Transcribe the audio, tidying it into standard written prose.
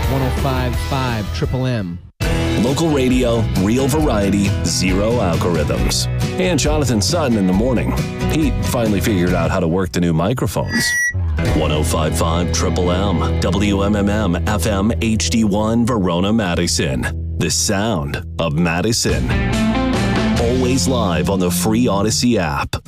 105.5 Triple M. Local radio, real variety, zero algorithms. And Jonathan Sutton in the morning. He finally figured out how to work the new microphones. 105.5 Triple M, WMMM FM HD1 Verona, Madison. The sound of Madison. Always live on the free Odyssey app.